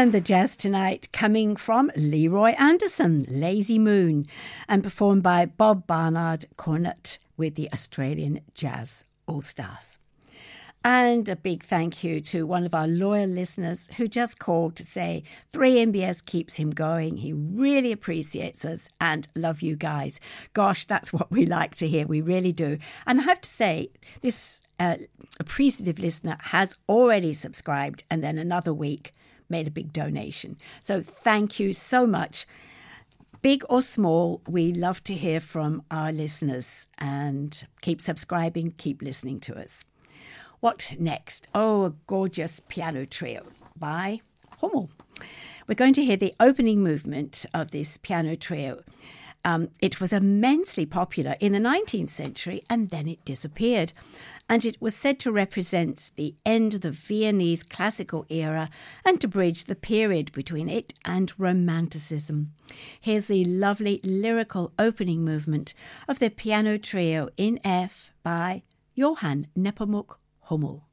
And the jazz tonight coming from Leroy Anderson, Lazy Moon, and performed by Bob Barnard Cornet with the Australian Jazz All-Stars. And a big thank you to one of our loyal listeners who just called to say 3MBS keeps him going. He really appreciates us and love you guys. Gosh, that's what we like to hear. We really do. And I have to say, this appreciative listener has already subscribed and then another week made a big donation. So thank you so much. Big or small, we love to hear from our listeners, and keep subscribing, keep listening to us. What next? Oh, a gorgeous piano trio by Hummel. We're going to hear the opening movement of this piano trio. It was immensely popular in the 19th century and then it disappeared. And it was said to represent the end of the Viennese classical era and to bridge the period between it and Romanticism. Here's the lovely lyrical opening movement of the piano trio in F by Johann Nepomuk Hummel.